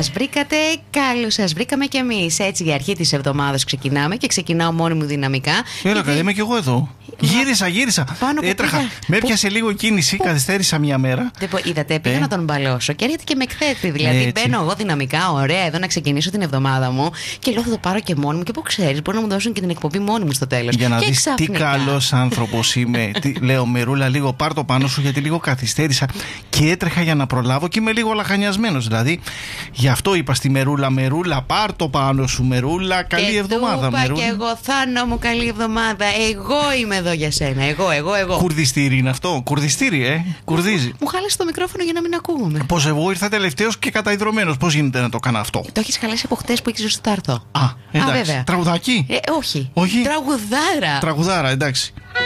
Μας βρήκατε, καλώς σας βρήκαμε κι εμείς. Έτσι, για αρχή της εβδομάδας ξεκινάμε και ξεκινάω μόνη μου δυναμικά. Έλα, γιατί... είμαι κι εγώ εδώ. Γύρισα. Έτρεχα. Με έπιασε λίγο κίνηση, καθυστέρησα μια μέρα. Είδατε, πήγα να τον μπαλώσω και έρχεται και με εκθέτει. Δηλαδή, μπαίνω εγώ δυναμικά, ωραία, εδώ να ξεκινήσω την εβδομάδα μου και λέω θα το πάρω και μόνη μου. Και πού ξέρεις, μπορεί να μου δώσουν και την εκπομπή μόνη μου στο τέλος. Για να δεις τι καλός άνθρωπος είμαι. Λέω, Μερούλα, λίγο πάρ' το πάνω σου, γιατί λίγο καθυστέρησα και έτρεχα για να προλάβω και είμαι λίγο λαχανιασμένος. Δηλαδή, γι' αυτό είπα στη Μερούλα, Μερούλα, πάρ' το πάνω σου, Μερούλα, καλή εβδομάδα. Μερούλα. Και εγώ, Θάνο μου, καλή εβδομάδα. Εγώ είμαι εδώ για σένα. Εγώ. Κουρδιστήρι είναι αυτό. Κουρδιστήρι, κουρδίζει. Μου χάλασε το μικρόφωνο για να μην ακούγομαι. Πώς εγώ ήρθα τελευταίος και καταϊδρωμένος. Πώς γίνεται να το κάνω αυτό? Το έχεις χαλάσει από χτες που ήξερες ότι θα έρθω. Εντάξει. Βέβαια. Τραγουδάκι. Όχι. Τραγουδάρα. Τραγουδάρα, εντάξει.